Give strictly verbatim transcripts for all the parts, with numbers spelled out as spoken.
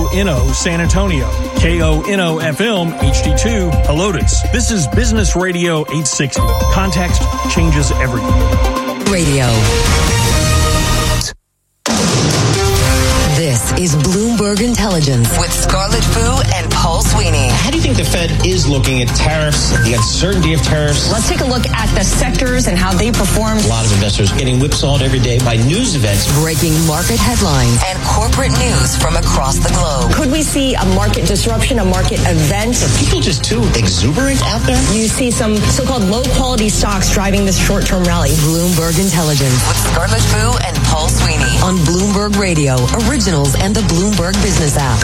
O N O San Antonio, K O N O F M H D two Helotes. This is Business Radio eight sixty. Context changes everything. Radio. This is Bloomberg Intelligence with Scarlett Fu and Paul Sweeney. How do you think the Fed is looking at tariffs, the uncertainty of tariffs? Let's take a look at the sectors and how they performed. A lot of investors getting whipsawed every day by news events. Breaking market headlines and corporate news from across the globe. Could we see a market disruption, a market event? Are people just too exuberant out there? You see some so-called low-quality stocks driving this short-term rally. Bloomberg Intelligence with Scarlett Fu and Paul Sweeney on Bloomberg Radio, Originals, and the Bloomberg Business app.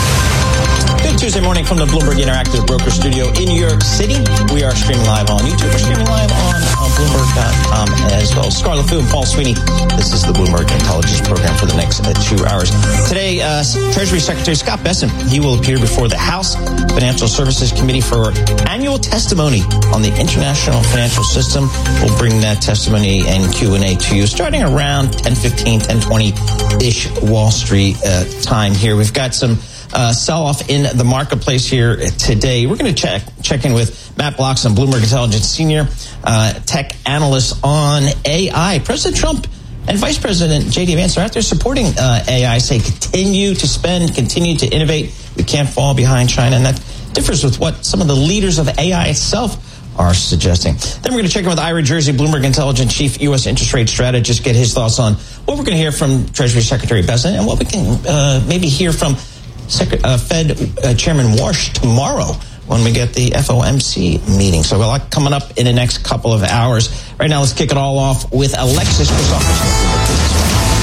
Good Tuesday morning from the Bloomberg Interactive Broker Studio in New York City. We are streaming live on YouTube. We're streaming live on uh, Bloomberg dot com as well. Scarlett Fu and Paul Sweeney. This is the Bloomberg Intelligence Program for the next uh, two hours. Today, uh, Treasury Secretary Scott Bessent, he will appear before the House Financial Services Committee for annual testimony on the international financial system. We'll bring that testimony and Q and A to you starting around ten fifteen, ten twenty-ish Wall Street uh, time here. We've got some Uh, sell-off in the marketplace here today. We're going to check check in with Matt Bloxham, Bloomberg Intelligence Senior uh, Tech Analyst on A I. President Trump and Vice President J D Vance are out there supporting uh, A I, say continue to spend, continue to innovate. We can't fall behind China, and that differs with what some of the leaders of A I itself are suggesting. Then we're going to check in with Ira Jersey, Bloomberg Intelligence Chief U S Interest Rate Strategist, get his thoughts on what we're going to hear from Treasury Secretary Bessent and what we can uh, maybe hear from Secret, uh, Fed uh, Chairman Warsh tomorrow when we get the F O M C meeting. So a lot coming up in the next couple of hours. Right now, let's kick it all off with Alexis Christopherson.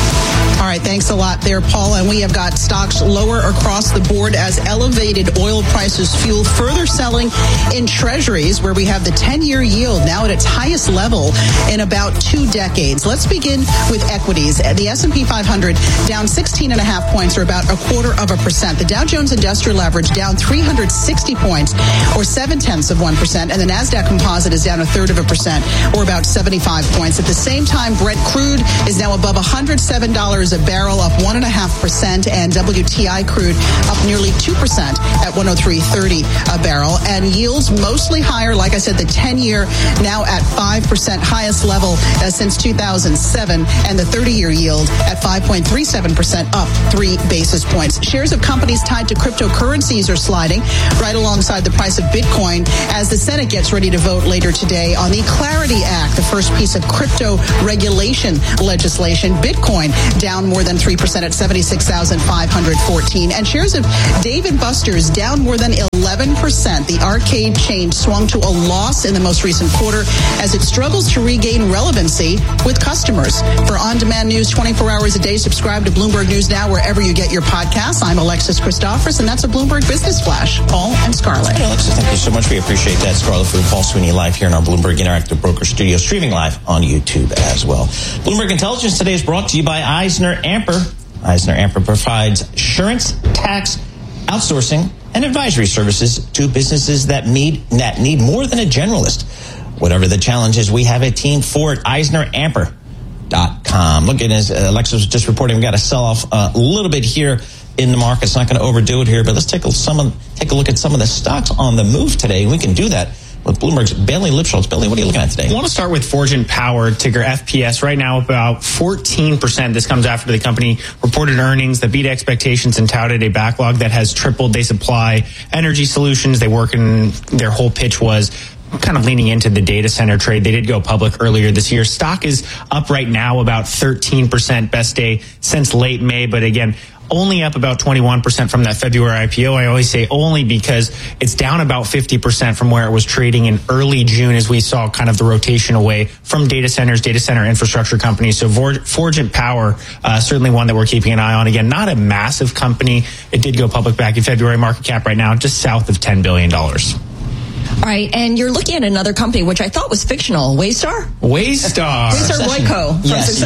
All right, thanks a lot there, Paul. And we have got stocks lower across the board as elevated oil prices fuel further selling in treasuries, where we have the ten-year yield now at its highest level in about two decades. Let's begin with equities. The S and P five hundred down sixteen and a half points, or about a quarter of a percent. The Dow Jones Industrial Average down three hundred sixty points, or seven tenths of one percent. And the NASDAQ Composite is down a third of a percent, or about seventy-five points. At the same time, Brent crude is now above one hundred seven dollars a barrel, up one and a half percent, and W T I crude up nearly two percent at one oh three thirty a barrel. And yields mostly higher. Like I said, the ten-year now at five percent, highest level uh, since two thousand seven, and the thirty-year yield at five point three seven percent, up three basis points. Shares of companies tied to cryptocurrencies are sliding right alongside the price of Bitcoin as the Senate gets ready to vote later today on the Clarity Act, the first piece of crypto regulation legislation. Bitcoin down more than three percent at seventy-six thousand five hundred fourteen. And shares of Dave and Buster's down more than eleven percent. The arcade chain swung to a loss in the most recent quarter as it struggles to regain relevancy with customers. For on-demand news twenty-four hours a day, subscribe to Bloomberg News Now wherever you get your podcasts. I'm Alexis Christophers, and that's a Bloomberg Business Flash. Paul and Scarlett. Hey, Alexis, thank you so much. We appreciate that. Scarlett Fu, Paul Sweeney live here in our Bloomberg Interactive Broker Studio, streaming live on YouTube as well. Bloomberg Intelligence today is brought to you by Eisner Amper. Eisner Amper provides insurance, tax, outsourcing, and advisory services to businesses that need, that need more than a generalist. Whatever the challenges, we have a team for it. Eisner Amper dot com. Look at as Alexis was just reporting, we got a sell-off uh, a little bit here in the market. It's not going to overdo it here, but let's take a, some of, take a look at some of the stocks on the move today. We can do that with Bloomberg's Bailey Lipschultz. Bailey, what are you looking at today? I want to start with Forgent Power, ticker F P S. Right now, about fourteen percent. This comes after the company reported earnings that beat expectations and touted a backlog that has tripled. They supply energy solutions. They work in, their whole pitch was kind of leaning into the data center trade. They did go public earlier this year. Stock is up right now about thirteen percent, best day since late May. But again, only up about twenty-one percent from that February I P O. I always say only because it's down about fifty percent from where it was trading in early June as we saw kind of the rotation away from data centers, data center infrastructure companies. So Forgent Power, uh, certainly one that we're keeping an eye on. Again, not a massive company. It did go public back in February. Market cap right now just south of ten billion dollars. All right, and you're looking at another company, which I thought was fictional. Waystar? Waystar. Waystar Royco. Yes.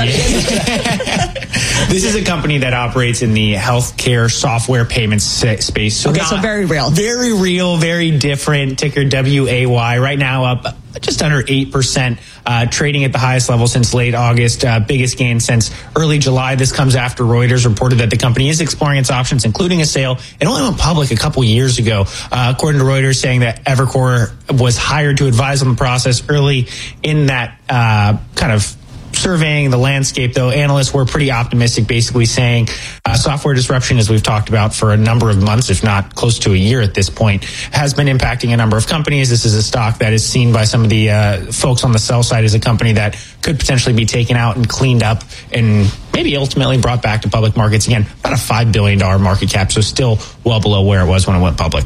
This is a company that operates in the healthcare software payments space. So okay, so very real. Very real, very different. Ticker W A Y. Right now up just under eight percent, uh, trading at the highest level since late August, uh, biggest gain since early July. This comes after Reuters reported that the company is exploring its options, including a sale. It only went public a couple years ago, uh, according to Reuters, saying that Evercore was hired to advise on the process early in that uh, kind of surveying the landscape, though. Analysts were pretty optimistic, basically saying uh, software disruption, as we've talked about for a number of months, if not close to a year at this point, has been impacting a number of companies. This is a stock that is seen by some of the uh, folks on the sell side as a company that could potentially be taken out and cleaned up and maybe ultimately brought back to public markets. Again, about a five billion dollars market cap, so still well below where it was when it went public.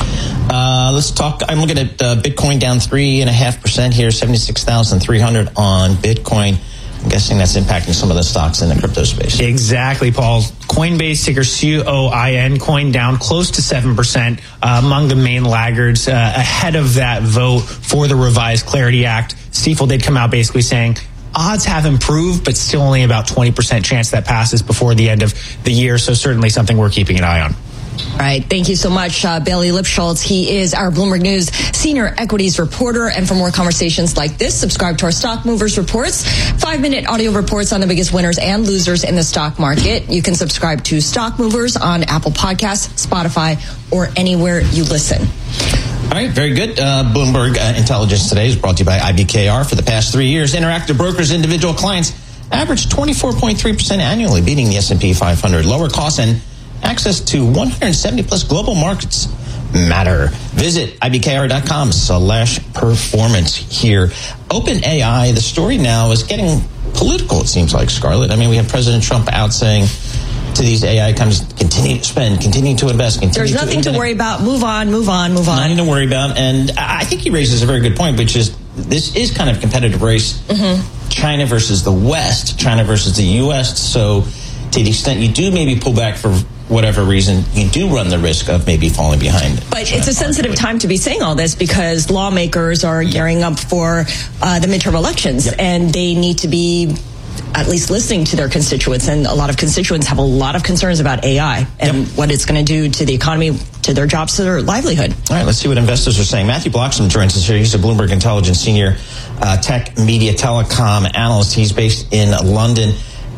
Uh, let's talk. I'm looking at uh, Bitcoin down three and a half percent here, seventy-six thousand three hundred on Bitcoin. I'm guessing that's impacting some of the stocks in the crypto space. Exactly, Paul. Coinbase, ticker C O I N, coin down close to seven percent, uh, among the main laggards, uh, ahead of that vote for the revised Clarity Act. Stifel did come out basically saying odds have improved, but still only about twenty percent chance that passes before the end of the year. So certainly something we're keeping an eye on. All right. Thank you so much, uh, Bailey Lipschultz. He is our Bloomberg News senior equities reporter. And for more conversations like this, subscribe to our Stock Movers Reports, five-minute audio reports on the biggest winners and losers in the stock market. You can subscribe to Stock Movers on Apple Podcasts, Spotify, or anywhere you listen. All right, very good. Uh, Bloomberg uh, Intelligence Today is brought to you by I B K R. For the past three years, Interactive Brokers individual clients averaged twenty-four point three percent annually, beating the S and P five hundred. Lower costs and access to one hundred seventy plus global markets matter. Visit ibkr.com slash performance here. OpenAI, the story now is getting political, it seems like, Scarlett. I mean, we have President Trump out saying to these A I companies, continue to spend, continue to invest. Continue There's nothing to, to worry about. Move on, move on, move on. Nothing to worry about. And I think he raises a very good point, which is this is kind of a competitive race. Mm-hmm. China versus the West, China versus the U S. So to the extent you do maybe pull back for whatever reason, you do run the risk of maybe falling behind. But China, it's a sensitive arguably. time to be saying all this because lawmakers are gearing up for uh, the midterm elections, yep. and they need to be at least listening to their constituents. And a lot of constituents have a lot of concerns about A I and yep. what it's going to do to the economy, to their jobs, to their livelihood. All right, let's see what investors are saying. Matthew Bloxham joins us here. He's a Bloomberg Intelligence senior uh, tech, media, telecom analyst. He's based in London.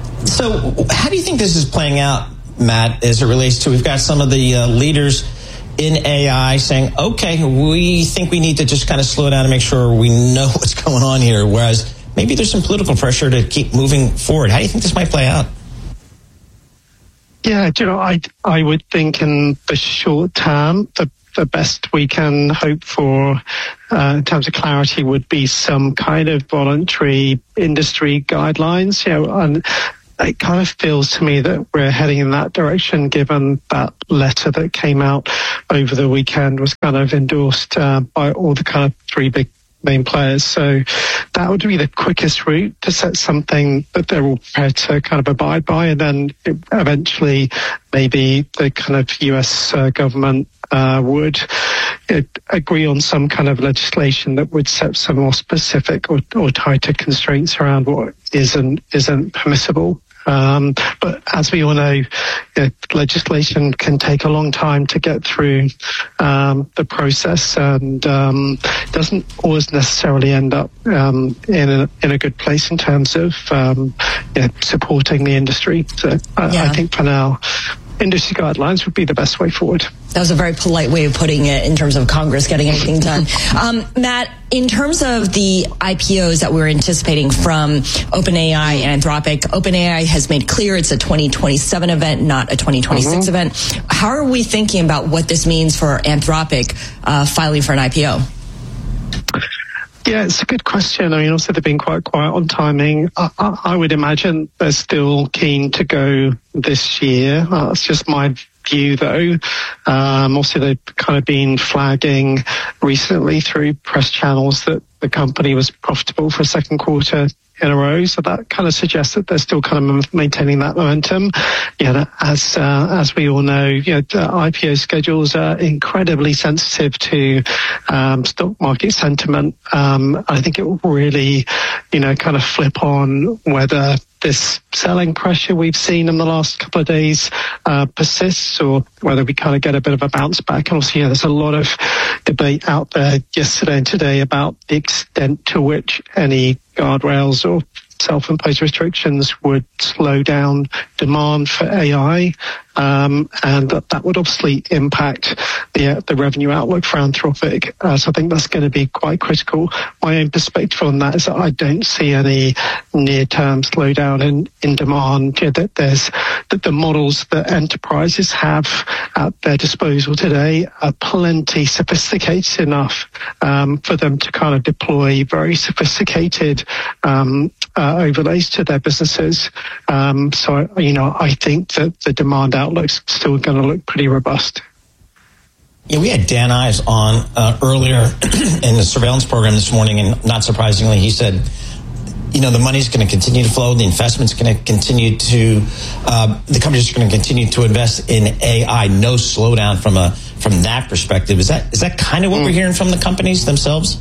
So how do you think this is playing out, Matt, as it relates to, we've got some of the uh, leaders in A I saying, okay, we think we need to just kind of slow down and make sure we know what's going on here, whereas maybe there's some political pressure to keep moving forward. How do you think this might play out? Yeah, you know, I, I would think in the short term, the the best we can hope for uh, in terms of clarity would be some kind of voluntary industry guidelines, you know, and it kind of feels to me that we're heading in that direction, given that letter that came out over the weekend was kind of endorsed uh, by all the kind of three big main players. So that would be the quickest route to set something that they're all prepared to kind of abide by. And then it, eventually maybe the kind of U S uh, government uh, would uh, agree on some kind of legislation that would set some more specific or, or tighter constraints around what isn't, isn't permissible. Um, but as we all know, you know, legislation can take a long time to get through um, the process, and um, doesn't always necessarily end up um, in a in a good place in terms of um, you know, supporting the industry. So uh, yeah. I think for now, industry guidelines would be the best way forward. That was a very polite way of putting it in terms of Congress getting anything done. Um, Matt, in terms of the I P Os that we're anticipating from OpenAI and Anthropic, OpenAI has made clear it's a twenty twenty-seven event, not a twenty twenty-six mm-hmm. event. How are we thinking about what this means for Anthropic uh, filing for an I P O? Yeah, it's a good question. I mean, also they've been quite quiet on timing. I, I, I would imagine they're still keen to go this year. Uh, that's just my view, though. Um, also, they've kind of been flagging recently through press channels that the company was profitable for a second quarter in a row. So that kind of suggests that they're still kind of maintaining that momentum. Yeah, as uh, as we all know, you know, I P O schedules are incredibly sensitive to um, stock market sentiment. Um, I think it will really, you know, kind of flip on whether this selling pressure we've seen in the last couple of days uh, persists, or whether we kind of get a bit of a bounce back. And also, yeah, there's a lot of debate out there yesterday and today about the extent to which any guardrails or self-imposed restrictions would slow down demand for A I, um, and that, that would obviously impact the uh, the revenue outlook for Anthropic. Uh, so I think that's going to be quite critical. My own perspective on that is that I don't see any near-term slowdown in, in demand. You know, that there's that the models that enterprises have at their disposal today are plenty sophisticated enough um, for them to kind of deploy very sophisticated um, uh, overlays to their businesses. Um, so, you know, I think that the demand outlook's still going to look pretty robust. Yeah, we had Dan Ives on uh, earlier in the surveillance program this morning, and not surprisingly, he said, you know, the money's going to continue to flow, the investment's going to continue to, uh, the company's going to continue to invest in A I, no slowdown from a from that perspective. Is that is that kind of what mm. we're hearing from the companies themselves?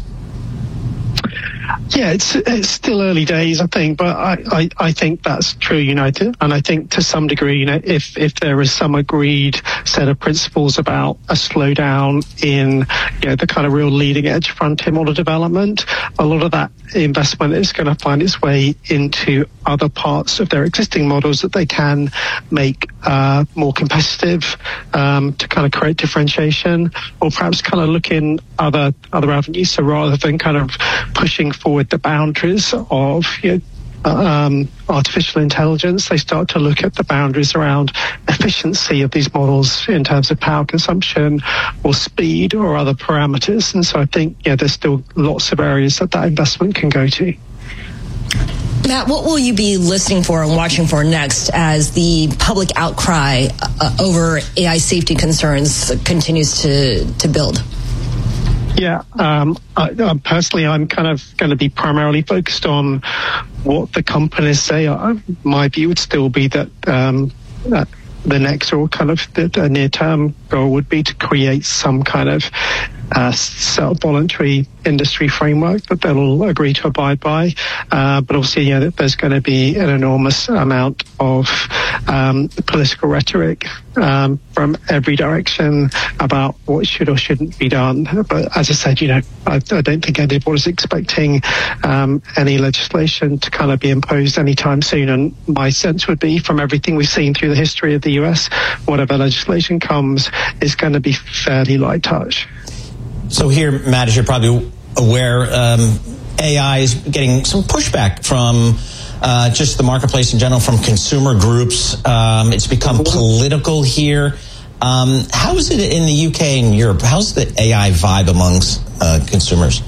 Yeah, it's it's still early days, I think, but I, I, I think that's true, you know, and I think to some degree, you know, if, if there is some agreed set of principles about a slowdown in, you know, the kind of real leading edge frontier model development, a lot of that investment is going to find its way into other parts of their existing models that they can make uh, more competitive um, to kind of create differentiation, or perhaps kind of look in other other avenues. So rather than kind of pushing forward the boundaries of, you know, um, artificial intelligence, they start to look at the boundaries around efficiency of these models in terms of power consumption or speed or other parameters. And so I think, yeah, there's still lots of areas that that investment can go to. Matt, what will you be listening for and watching for next as the public outcry uh, over A I safety concerns continues to, to build? Yeah, um, I, uh, personally, I'm kind of going to be primarily focused on what the companies say. Uh, my view would still be that, um, that the next or kind of the, the near-term goal would be to create some kind of uh, self-voluntary industry framework that they'll agree to abide by. Uh, but obviously, yeah, there's going to be an enormous amount of um, political rhetoric um, from every direction about what should or shouldn't be done. But as I said, you know, I, I don't think anybody's expecting um, any legislation to kind of be imposed anytime soon. And my sense would be, from everything we've seen through the history of the U S, whatever legislation comes is going to be fairly light touch. So here, Matt, as you're probably aware, um, A I is getting some pushback from uh, just the marketplace in general, from consumer groups. Um, it's become political here. Um, how is it in the U K and Europe? How's the A I vibe amongst uh, consumers?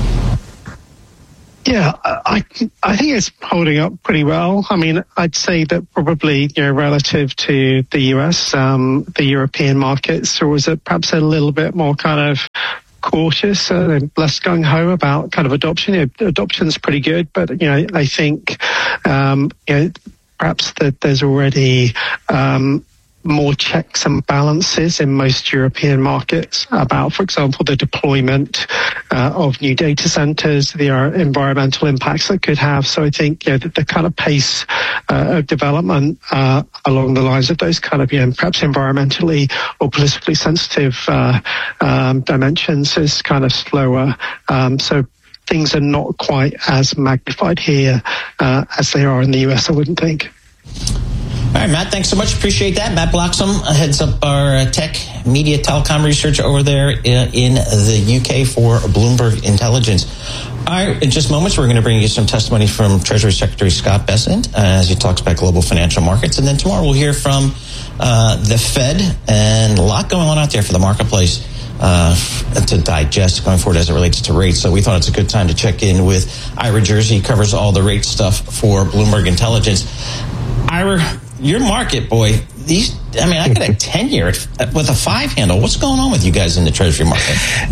Yeah, I I think it's holding up pretty well. I mean, I'd say that probably, you know, relative to the U S, um, the European markets, there was a, perhaps a little bit more kind of cautious, uh, less gung-ho about kind of adoption. You know, adoption's pretty good, but, you know, I think, um, you know, perhaps that there's already, um, more checks and balances in most European markets about, for example, the deployment uh, of new data centers, the uh, environmental impacts that could have. So I think, you know, the, the kind of pace uh, of development uh, along the lines of those kind of, you know, perhaps environmentally or politically sensitive uh, um, dimensions is kind of slower. Um, so things are not quite as magnified here uh, as they are in the U S, I wouldn't think. All right, Matt, thanks so much. Appreciate that. Matt Bloxham heads up our tech, media, telecom research over there in the U K for Bloomberg Intelligence. All right, in just moments, we're going to bring you some testimony from Treasury Secretary Scott Bessent uh, as he talks about global financial markets. And then tomorrow we'll hear from uh, the Fed, and a lot going on out there for the marketplace uh, to digest going forward as it relates to rates. So we thought it's a good time to check in with Ira Jersey, covers all the rate stuff for Bloomberg Intelligence. Ira, your market, boy, these, I mean, I got a ten-year with a five handle. What's going on with you guys in the Treasury market?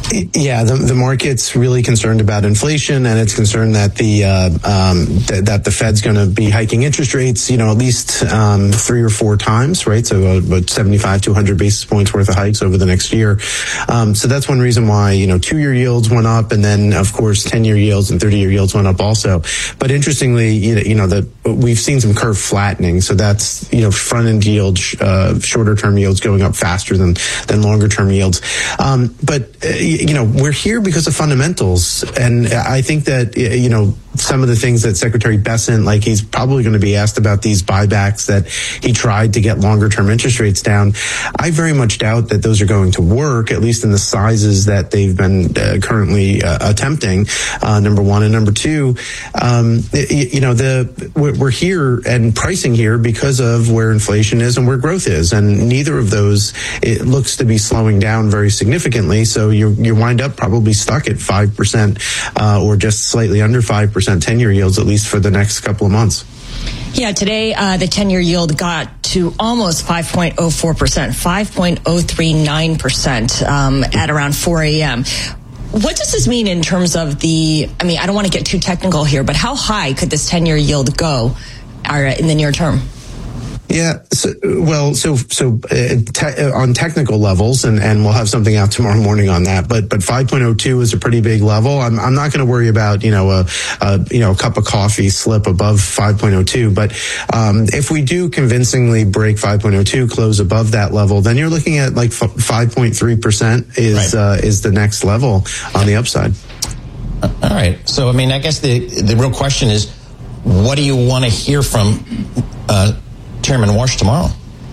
Yeah, the, the market's really concerned about inflation, and it's concerned that the uh, um, th- that the Fed's going to be hiking interest rates, you know, at least um, three or four times, right? So about seventy-five to one hundred basis points worth of hikes over the next year. Um, so that's one reason why, you know, two-year yields went up, and then of course ten-year yields and thirty-year yields went up also. But interestingly, you know, the we've seen some curve flattening, so that's, you know, front-end yield, uh, shorter-term yields going up faster than than longer-term yields. Um, but uh, you know, we're here because of fundamentals. And I think that, you know, some of the things that Secretary Bessent, like he's probably going to be asked about these buybacks that he tried to get longer term interest rates down. I very much doubt that those are going to work, at least in the sizes that they've been uh, currently uh, attempting, uh, number one. And number two, um, you know, the we're here and pricing here because of where inflation is and where growth is. And neither of those, it looks to be slowing down very significantly. So you you wind up probably stuck at five percent uh, or just slightly under five percent ten-year yields, at least for the next couple of months. Yeah, today uh, the ten-year yield got to almost five point oh four percent, five point oh three nine percent um, at around four a.m. What does this mean in terms of the, I mean, I don't want to get too technical here, but how high could this ten-year yield go uh, in the near term? Yeah, so, well, so so uh, te- on technical levels, and, and we'll have something out tomorrow morning on that. But but five point oh two is a pretty big level. I'm I'm not going to worry about you know a, a you know a cup of coffee slip above five point oh two. But um, if we do convincingly break five point oh two, close above that level, then you're looking at like five point three percent is right. uh, is the next level on the upside. All right. So I mean, I guess the the real question is, what do you want to hear from Uh, Chairman Warsh tomorrow?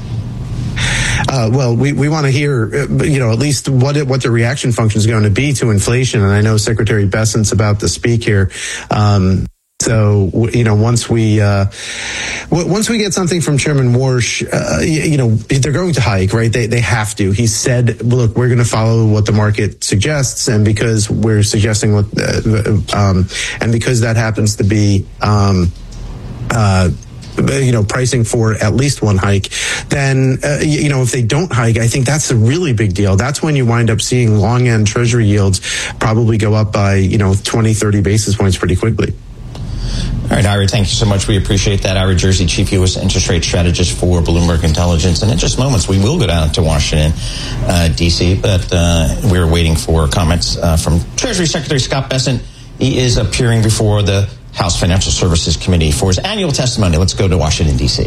Uh, well, we, we want to hear, you know, at least what it, what the reaction function is going to be to inflation. And I know Secretary Bessent's about to speak here. Um, so, you know, once we, uh, once we get something from Chairman Warsh, uh, you, you know, they're going to hike, right? They, they have to. He said, look, we're going to follow what the market suggests. And because we're suggesting what, uh, um, and because that happens to be, um, uh, you know, pricing for at least one hike, then, uh, you know, if they don't hike, I think that's a really big deal. That's when you wind up seeing long end treasury yields probably go up by, you know, twenty, thirty basis points pretty quickly. All right, Ira, thank you so much. We appreciate that. Ira Jersey, Chief U S Interest Rate Strategist for Bloomberg Intelligence. And in just moments, we will go down to Washington, uh, D C, but uh, we're waiting for comments uh, from Treasury Secretary Scott Bessent. He is appearing before the House Financial Services Committee for his annual testimony. Let's go to Washington, D C.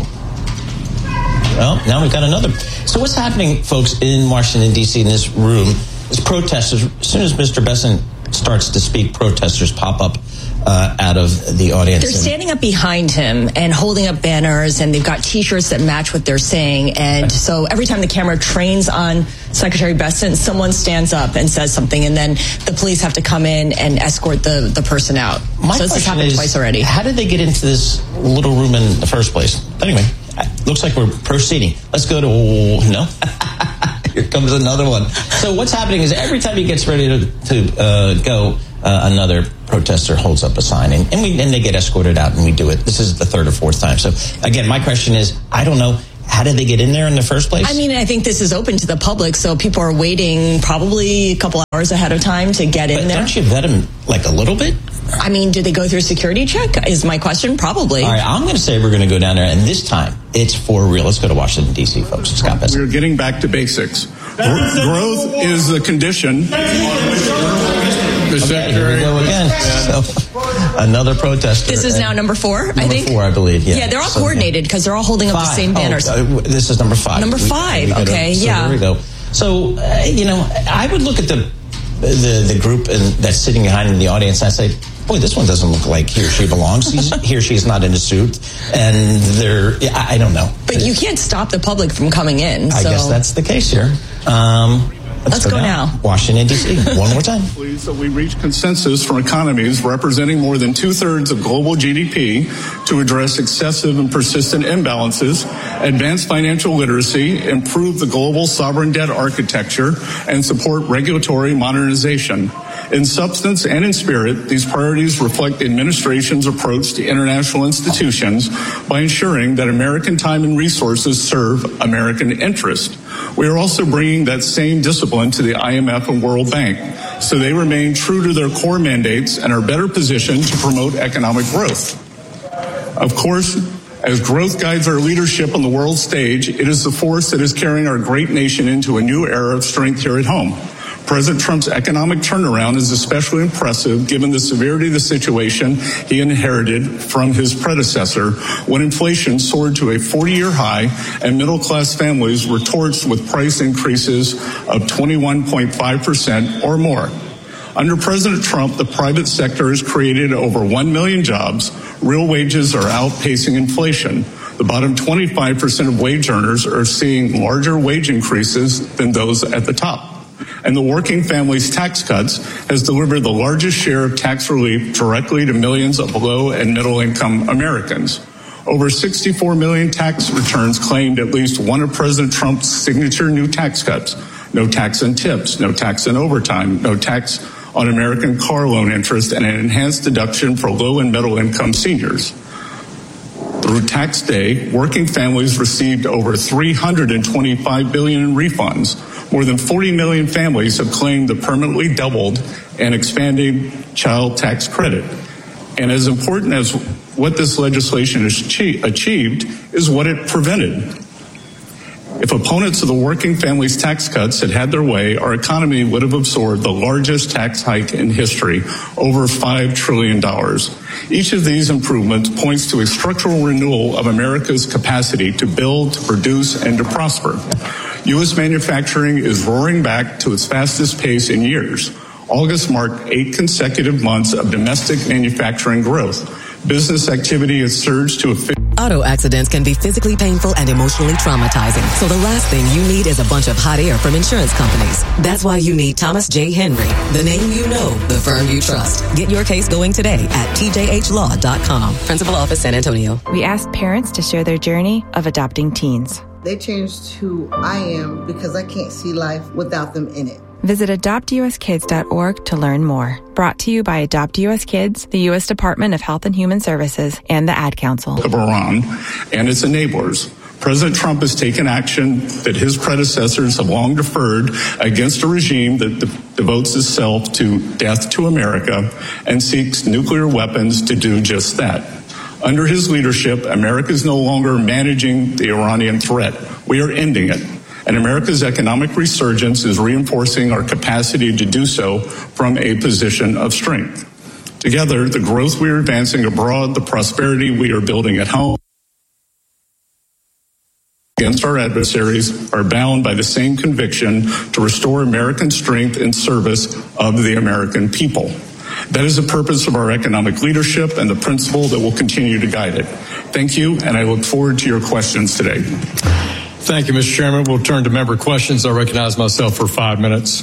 Well, now we've got another. So what's happening, folks, in Washington, D C, in this room, is protesters. As soon as Mister Bessent starts to speak, protesters pop up uh, out of the audience. They're standing up behind him and holding up banners, and they've got T-shirts that match what they're saying. And right. So every time the camera trains on Secretary Bessent, someone stands up and says something, and then the police have to come in and escort the, the person out. My so this has happened is, twice already. How did they get into this little room in the first place? Anyway, looks like we're proceeding. Let's go to, no? Here comes another one. So what's happening is every time he gets ready to, to uh, go, uh, another protester holds up a sign, and, and, we, and they get escorted out, and we do it. This is the third or fourth time. So, again, my question is, I don't know, how did they get in there in the first place? I mean, I think this is open to the public, so people are waiting probably a couple hours ahead of time to get in but there. Don't you vet them, like, a little bit? I mean, do they go through a security check is my question. Probably. All right, I'm going to say we're going to go down there, and this time, it's for real. Let's go to Washington, D C, folks. Scott Bessent. We're getting back to basics. Growth is the condition. Okay, here we go again. So, another protester. This is now number four, number I think? Number four, I believe, yeah. Yeah, they're all so, coordinated because they're all holding five. up the same banners. Oh, uh, this is number five. Number five, we, we okay, to, so yeah. There we go. So, uh, you know, I would look at the the, the group and that's sitting behind in the audience and I say, boy, this one doesn't look like he or she belongs. He's, he or she's not in a suit. And they're, I, I don't know. But you can't stop the public from coming in. I so. guess that's the case here. Um, Let's, Let's go, go now. now. Washington, D C. One more time. Please that we reach consensus from economies representing more than two-thirds of global G D P to address excessive and persistent imbalances, advance financial literacy, improve the global sovereign debt architecture, and support regulatory modernization. In substance and in spirit, these priorities reflect the administration's approach to international institutions by ensuring that American time and resources serve American interest. We are also bringing that same discipline to the I M F and World Bank. So they remain true to their core mandates and are better positioned to promote economic growth. Of course, as growth guides our leadership on the world stage, it is the force that is carrying our great nation into a new era of strength here at home. President Trump's economic turnaround is especially impressive given the severity of the situation he inherited from his predecessor when inflation soared to a forty-year high and middle-class families were torched with price increases of twenty-one point five percent or more. Under President Trump, the private sector has created over one million jobs. Real wages are outpacing inflation. The bottom twenty-five percent of wage earners are seeing larger wage increases than those at the top. And the Working Families Tax Cuts has delivered the largest share of tax relief directly to millions of low and middle income Americans. Over sixty-four million tax returns claimed at least one of President Trump's signature new tax cuts. No tax on tips, no tax on overtime, no tax on American car loan interest, and an enhanced deduction for low and middle income seniors. Through tax day, working families received over three hundred twenty-five billion dollars in refunds. More than forty million families have claimed the permanently doubled and expanding child tax credit. And as important as what this legislation has achieved is what it prevented. If opponents of the Working Families Tax Cuts had had their way, our economy would have absorbed the largest tax hike in history, over five trillion dollars. Each of these improvements points to a structural renewal of America's capacity to build, to produce, and to prosper. U S manufacturing is roaring back to its fastest pace in years. August marked eight consecutive months of domestic manufacturing growth. Business activity has surged to a Auto accidents can be physically painful and emotionally traumatizing. So the last thing you need is a bunch of hot air from insurance companies. That's why you need Thomas J. Henry, the name you know, the firm you trust. Get your case going today at T J H law dot com. Principal Office, San Antonio. We asked parents to share their journey of adopting teens. They changed who I am because I can't see life without them in it. Visit adopt u s kids dot org to learn more. Brought to you by Adopt U S Kids, the U S Department of Health and Human Services, and the Ad Council. Of Iran and its enablers. President Trump has taken action that his predecessors have long deferred against a regime that de- devotes itself to death to America and seeks nuclear weapons to do just that. Under his leadership, America is no longer managing the Iranian threat. We are ending it. And America's economic resurgence is reinforcing our capacity to do so from a position of strength. Together, the growth we are advancing abroad, the prosperity we are building at home, against our adversaries are bound by the same conviction to restore American strength in service of the American people. That is the purpose of our economic leadership and the principle that will continue to guide it. Thank you, and I look forward to your questions today. Thank you, Mister Chairman. We'll turn to member questions. I recognize myself for five minutes.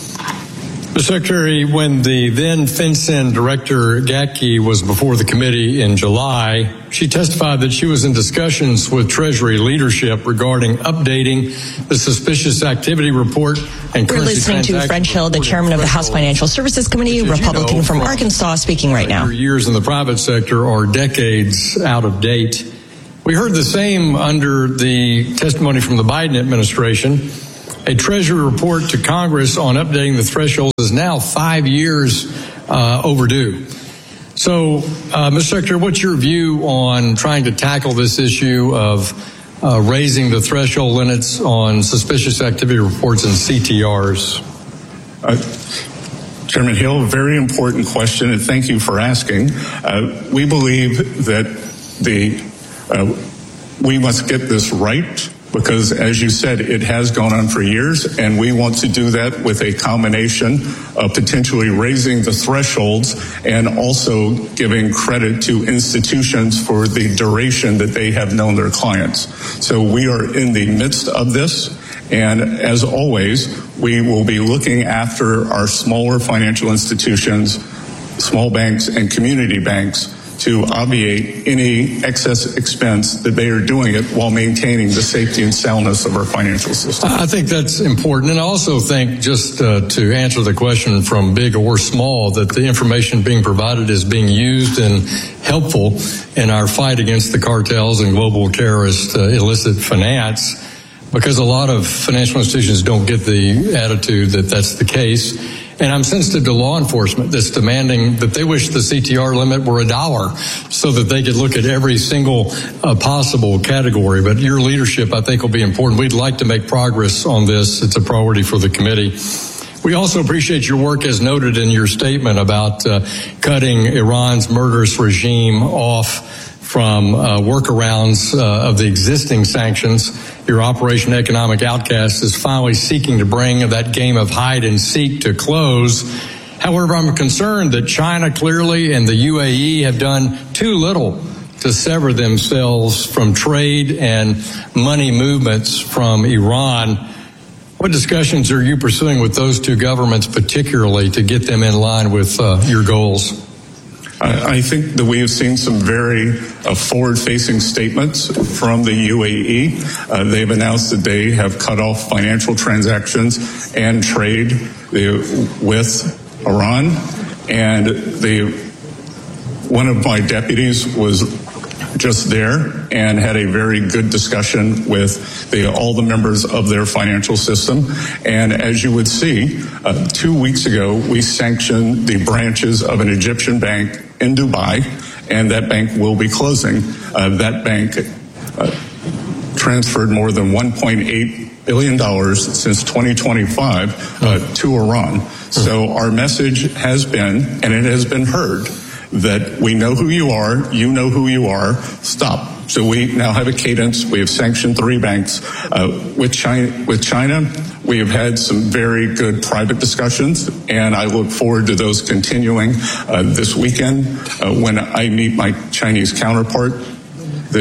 Mister Secretary, when the then FinCEN Director Gatke was before the committee in July, she testified that she was in discussions with Treasury leadership regarding updating the suspicious activity report and We're listening to French Hill, the chairman of the House Financial Services Committee, Republican you know, from, from Arkansas, speaking right now. Your years in the private sector are decades out of date. We heard the same under the testimony from the Biden administration. A Treasury report to Congress on updating the thresholds is now five years uh, overdue. So, uh, Mister Secretary, what's your view on trying to tackle this issue of uh, raising the threshold limits on suspicious activity reports and C T Rs? Uh, Chairman Hill, a very important question, and thank you for asking. Uh, we believe that the uh, we must get this right, because, as you said, it has gone on for years, and we want to do that with a combination of potentially raising the thresholds and also giving credit to institutions for the duration that they have known their clients. So we are in the midst of this, and as always, we will be looking after our smaller financial institutions, small banks, and community banks to obviate any excess expense that they are doing it while maintaining the safety and soundness of our financial system. I think that's important. And I also think, just uh, to answer the question from big or small, that the information being provided is being used and helpful in our fight against the cartels and global terrorist uh, illicit finance, because a lot of financial institutions don't get the attitude that that's the case. And I'm sensitive to law enforcement that's demanding that they wish the C T R limit were a dollar so that they could look at every single uh, possible category. But your leadership, I think, will be important. We'd like to make progress on this. It's a priority for the committee. We also appreciate your work, as noted in your statement, about uh, cutting Iran's murderous regime off from uh, workarounds uh, of the existing sanctions. Your Operation Economic Outcast is finally seeking to bring that game of hide and seek to close. However, I'm concerned that China clearly and the U A E have done too little to sever themselves from trade and money movements from Iran. What discussions are you pursuing with those two governments, particularly to get them in line with uh, your goals? I think that we have seen some very uh, forward-facing statements from the U A E. Uh, they've announced that they have cut off financial transactions and trade uh, with Iran. And they, one of my deputies was just there and had a very good discussion with the, all the members of their financial system. And as you would see, uh, two weeks ago, we sanctioned the branches of an Egyptian bank in Dubai, and that bank will be closing. Uh, that bank uh, transferred more than one point eight billion dollars since twenty twenty-five uh, to Iran. So our message has been, and it has been heard, that we know who you are, you know who you are, stop. So we now have a cadence. We have sanctioned three banks. Uh, with China, with China, we have had some very good private discussions, and I look forward to those continuing uh, this weekend uh, when I meet my Chinese counterpart, the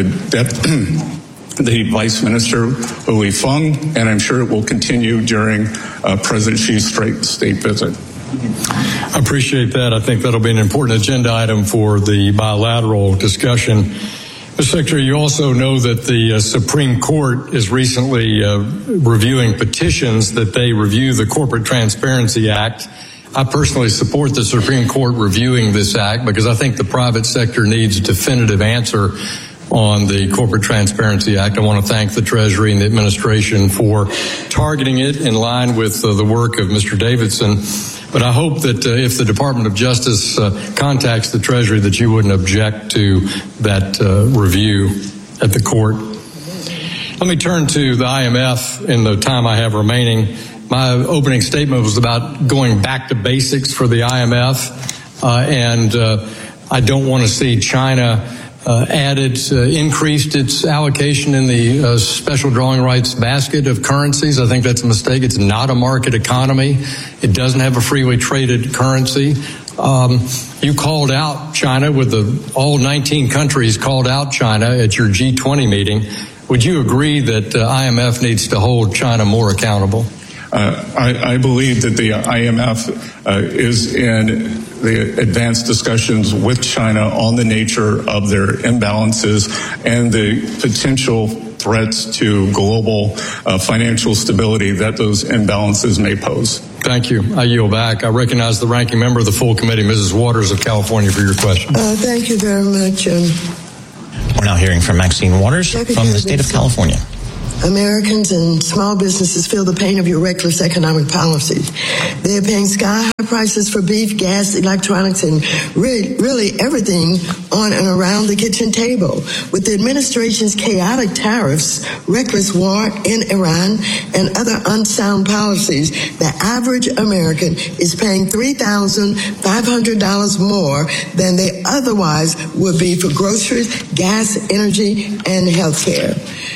dep- the Vice Minister, Hui Feng, and I'm sure it will continue during uh, President Xi's state visit. I appreciate that. I think that'll be an important agenda item for the bilateral discussion. Mister Secretary, you also know that the uh, Supreme Court is recently uh, reviewing petitions that they review the Corporate Transparency Act. I personally support the Supreme Court reviewing this act because I think the private sector needs a definitive answer on the Corporate Transparency Act. I want to thank the Treasury and the administration for targeting it in line with uh, the work of Mister Davidson. But I hope that uh, if the Department of Justice uh, contacts the Treasury, that you wouldn't object to that uh, review at the court. Let me turn to the I M F in the time I have remaining. My opening statement was about going back to basics for the I M F, uh, and uh, I don't want to see China Uh, added, uh, increased its allocation in the uh, special drawing rights basket of currencies. I think that's a mistake. It's not a market economy. It doesn't have a freely traded currency. Um, you called out China with the, all nineteen countries called out China at your G twenty meeting. Would you agree that uh, I M F needs to hold China more accountable? Uh, I, I believe that the I M F uh, is in the advanced discussions with China on the nature of their imbalances and the potential threats to global uh, financial stability that those imbalances may pose. Thank you. I yield back. I recognize the ranking member of the full committee, Missus Waters of California, for your question. Uh, thank you very much. Um, We're now hearing from Maxine Waters from the state of California. Americans and small businesses feel the pain of your reckless economic policies. They're paying sky-high prices for beef, gas, electronics, and really, really everything on and around the kitchen table. With the administration's chaotic tariffs, reckless war in Iran, and other unsound policies, the average American is paying three thousand five hundred dollars more than they otherwise would be for groceries, gas, energy, and health care.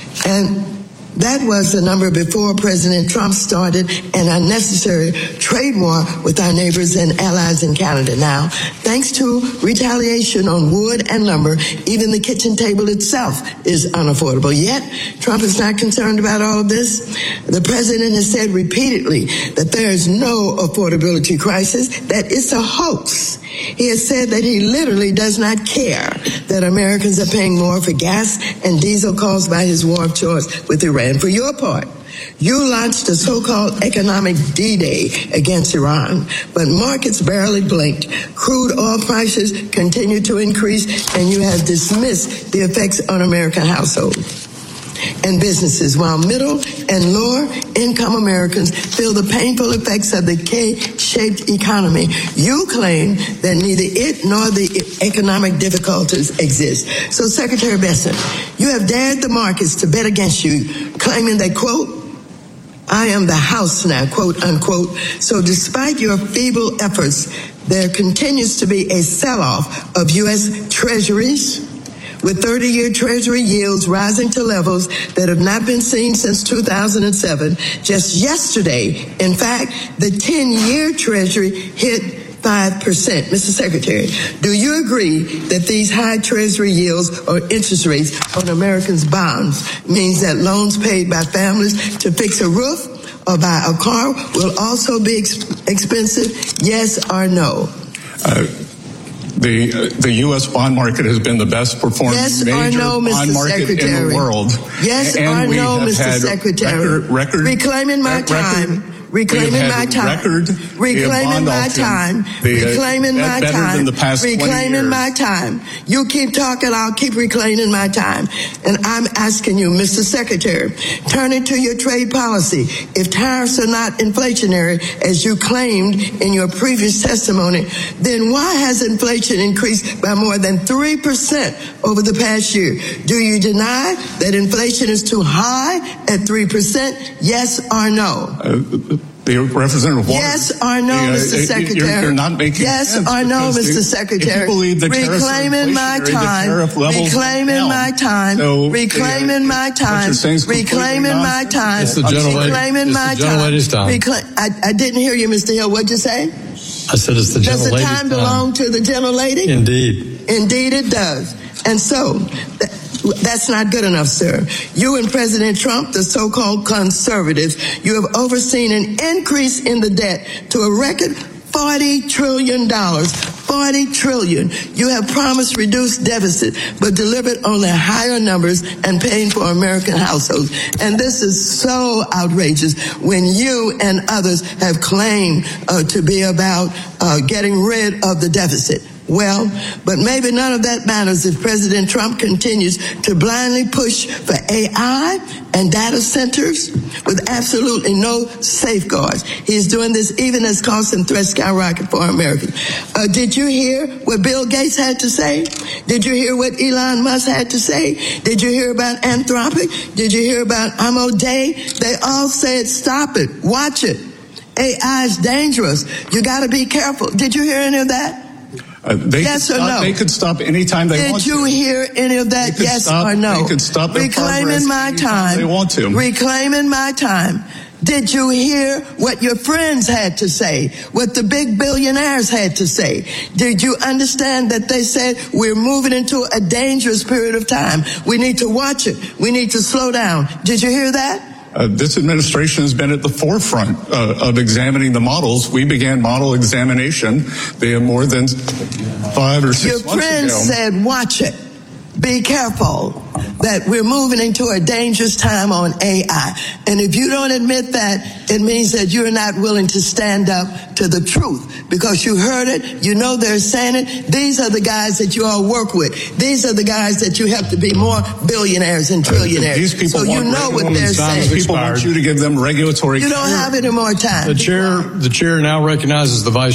And that was the number before President Trump started an unnecessary trade war with our neighbors and allies in Canada. Now, thanks to retaliation on wood and lumber, even the kitchen table itself is unaffordable. Yet, Trump is not concerned about all of this. The president has said repeatedly that there is no affordability crisis, that it's a hoax. He has said that he literally does not care that Americans are paying more for gas and diesel caused by his war of choice with Iran. For your part, you launched a so-called economic D-Day against Iran, but markets barely blinked. Crude oil prices continue to increase, and you have dismissed the effects on American households. and businesses, while middle and lower income Americans feel the painful effects of the K-shaped economy. You claim that neither it nor the economic difficulties exist. So, Secretary Bessent, you have dared the markets to bet against you, claiming that, quote, I am the house now, quote unquote. So despite your feeble efforts, there continues to be a sell-off of U S treasuries, with thirty-year Treasury yields rising to levels that have not been seen since two thousand seven. Just yesterday, in fact, the ten-year Treasury hit five percent. Mister Secretary, do you agree that these high Treasury yields or interest rates on Americans' bonds means that loans paid by families to fix a roof or buy a car will also be ex- expensive? Yes or no? Uh, The uh, the U S bond market has been the best performing yes major no, bond market Secretary. in the world. Yes and or we no, have Mister had Secretary. Record, record, reclaiming my record, time. Reclaiming my time. Record, reclaiming my time. The, reclaiming uh, my better time. Than the past reclaiming my time. You keep talking, I'll keep reclaiming my time. And I'm asking you, Mister Secretary, turning to your trade policy. If tariffs are not inflationary, as you claimed in your previous testimony, then why has inflation increased by more than three percent over the past year? Do you deny that inflation is too high at three percent? Yes or no? Uh, The Representative Waters. Yes or no, the, uh, Mister Secretary? You're, you're not making yes sense. or no, Mister You, Secretary? If you believe the reclaiming my time. Reclaiming my time. So reclaiming the, my time. Reclaiming my time. It's the gentlelady. Reclaiming it's my the gentlelady's time. Recla- I, I didn't hear you, Mister Hill. What'd you say? I said it's the gentlelady's time. Does the time belong to the gentlelady? Indeed. Indeed it does. And so, th- that's not good enough, sir. You and President Trump, the so-called conservatives, you have overseen an increase in the debt to a record forty trillion dollars. forty trillion dollars. You have promised reduced deficit, but delivered only higher numbers and paying for American households. And this is so outrageous when you and others have claimed uh, to be about uh, getting rid of the deficit. Well, but maybe none of that matters if President Trump continues to blindly push for A I and data centers with absolutely no safeguards. He's doing this even as costs and threats skyrocket for Americans. Uh, did you hear what Bill Gates had to say? Did you hear what Elon Musk had to say? Did you hear about Anthropic? Did you hear about Amo Day? They all said, stop it, watch it. A I is dangerous. You got to be careful. Did you hear any of that? Uh, they yes could or stop, no? They could stop anytime they Did want to. Did you hear any of that? Yes stop, or no? They could stop their Reclaiming my time. They want to. Reclaiming my time. Did you hear what your friends had to say? What the big billionaires had to say? Did you understand that they said we're moving into a dangerous period of time? We need to watch it. We need to slow down. Did you hear that? Uh, this administration has been at the forefront uh, of examining the models. We began model examination. They have more than five or six Your months friends ago. said, watch it. Be careful that we're moving into a dangerous time on A I. And if you don't admit that, it means that you're not willing to stand up to the truth because you heard it. You know they're saying it. These are the guys that you all work with. These are the guys that you have to be more billionaires and trillionaires. Uh, these people so you know what they're saying. These people want you to give them regulatory. You don't have any more time. The chair, the chair now recognizes the vice